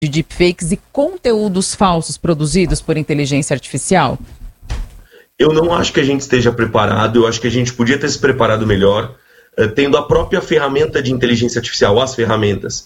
de deepfakes e conteúdos falsos produzidos por inteligência artificial? Eu não acho que a gente esteja preparado, eu acho que a gente podia ter se preparado melhor, tendo a própria ferramenta de inteligência artificial, as ferramentas,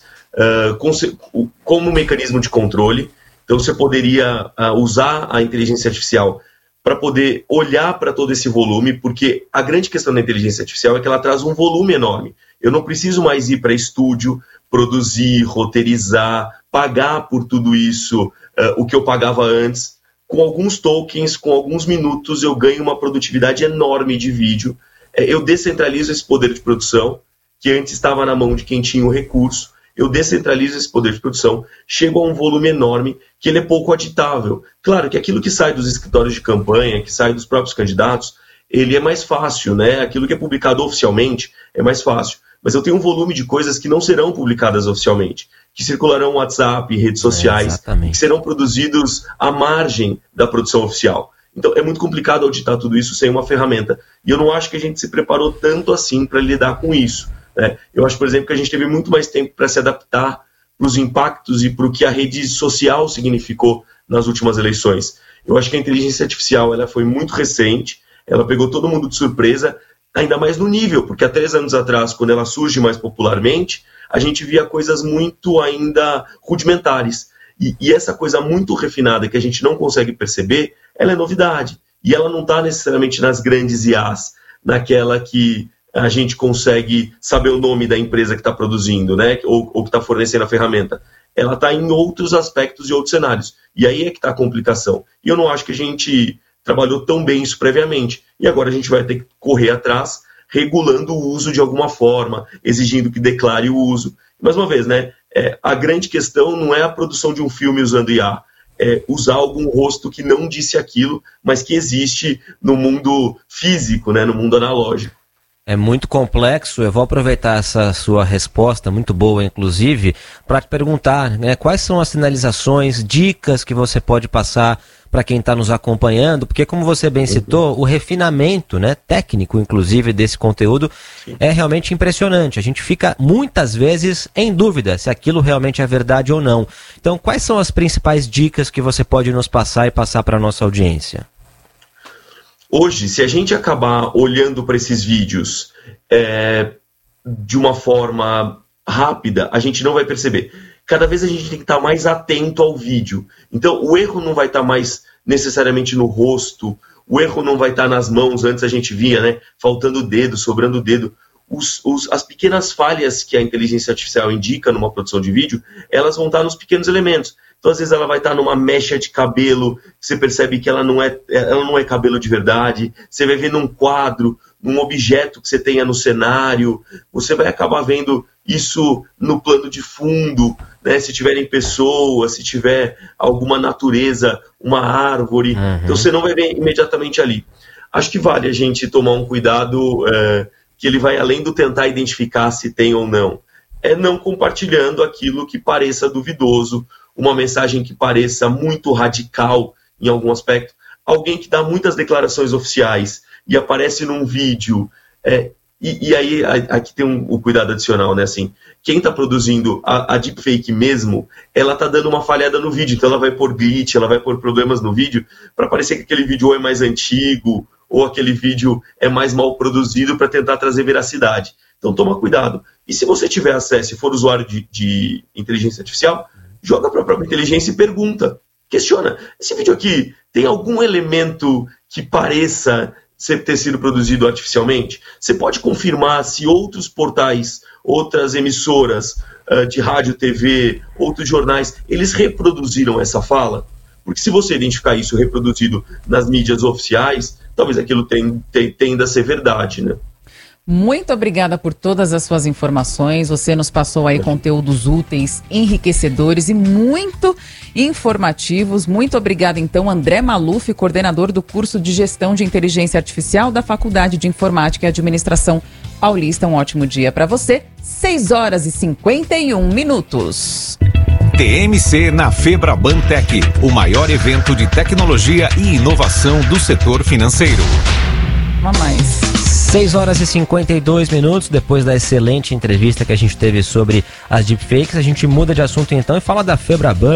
como mecanismo de controle. Então você poderia usar a inteligência artificial para poder olhar para todo esse volume, porque a grande questão da inteligência artificial é que ela traz um volume enorme. Eu não preciso mais ir para estúdio, produzir, roteirizar, pagar por tudo isso, o que eu pagava antes. Com alguns tokens, com alguns minutos, eu ganho uma produtividade enorme de vídeo. Eu descentralizo esse poder de produção, que antes estava na mão de quem tinha o recurso. Eu descentralizo esse poder de produção, chego a um volume enorme que ele é pouco auditável. Claro que aquilo que sai dos escritórios de campanha, que sai dos próprios candidatos, ele é mais fácil, né? Aquilo que é publicado oficialmente é mais fácil. Mas eu tenho um volume de coisas que não serão publicadas oficialmente, que circularão no WhatsApp, redes sociais, que serão produzidos à margem da produção oficial. Então é muito complicado auditar tudo isso sem uma ferramenta. E eu não acho que a gente se preparou tanto assim para lidar com isso. Eu acho, por exemplo, que a gente teve muito mais tempo para se adaptar para os impactos e para o que a rede social significou nas últimas eleições. Eu acho que a inteligência artificial ela foi muito recente, ela pegou todo mundo de surpresa, ainda mais no nível, porque há 3 anos atrás, quando ela surge mais popularmente, a gente via coisas muito ainda rudimentares. E essa coisa muito refinada que a gente não consegue perceber, ela é novidade. E ela não está necessariamente nas grandes IAs, naquela que a gente consegue saber o nome da empresa que está produzindo, né? ou que está fornecendo a ferramenta. Ela está em outros aspectos e outros cenários. E aí é que está a complicação. E eu não acho que a gente trabalhou tão bem isso previamente. E agora a gente vai ter que correr atrás, regulando o uso de alguma forma, exigindo que declare o uso. Mais uma vez, né? A grande questão não é a produção de um filme usando IA, é usar algum rosto que não disse aquilo, mas que existe no mundo físico, né? No mundo analógico. É muito complexo. Eu vou aproveitar essa sua resposta, muito boa inclusive, para te perguntar, né, quais são as sinalizações, dicas que você pode passar para quem está nos acompanhando, porque como você bem citou, o refinamento, né, técnico inclusive desse conteúdo é realmente impressionante. A gente fica muitas vezes em dúvida se aquilo realmente é verdade ou não. Então quais são as principais dicas que você pode nos passar e passar para a nossa audiência? Hoje, se a gente acabar olhando para esses vídeos de uma forma rápida, a gente não vai perceber. Cada vez a gente tem que estar mais atento ao vídeo. Então, o erro não vai estar mais necessariamente no rosto, o erro não vai estar nas mãos, antes a gente via, né, faltando o dedo, sobrando o dedo. As pequenas falhas que a inteligência artificial indica numa produção de vídeo, elas vão estar nos pequenos elementos. Então, às vezes, ela vai estar numa mecha de cabelo, você percebe que ela não é cabelo de verdade, você vai ver num quadro, num objeto que você tenha no cenário, você vai acabar vendo isso no plano de fundo, né? Se tiverem pessoas, se tiver alguma natureza, uma árvore, então você não vai ver imediatamente ali. Acho que vale a gente tomar um cuidado que ele vai além do tentar identificar se tem ou não. É não compartilhando aquilo que pareça duvidoso, uma mensagem que pareça muito radical em algum aspecto. Alguém que dá muitas declarações oficiais e aparece num vídeo. E aí aqui tem o cuidado adicional, né? Assim, quem está produzindo a deepfake mesmo, ela está dando uma falhada no vídeo. Então ela vai pôr glitch, ela vai pôr problemas no vídeo para parecer que aquele vídeo ou é mais antigo ou aquele vídeo é mais mal produzido para tentar trazer veracidade. Então toma cuidado. E se você tiver acesso e for usuário de inteligência artificial, joga para a própria inteligência e pergunta. Questiona. Esse vídeo aqui tem algum elemento que pareça ter sido produzido artificialmente? Você pode confirmar se outros portais, outras emissoras de rádio, TV, outros jornais, eles reproduziram essa fala? Porque se você identificar isso reproduzido nas mídias oficiais, talvez aquilo tenda a ser verdade, né? Muito obrigada por todas as suas informações. Você nos passou aí conteúdos úteis, enriquecedores e muito informativos. Muito obrigada, então, André Maluf, coordenador do curso de Gestão de Inteligência Artificial da Faculdade de Informática e Administração Paulista. Um ótimo dia para você. 6h51. TMC na Febraban Tech, o maior evento de tecnologia e inovação do setor financeiro. Vamos mais. 6h52, depois da excelente entrevista que a gente teve sobre as deepfakes, a gente muda de assunto então e fala da Febraban.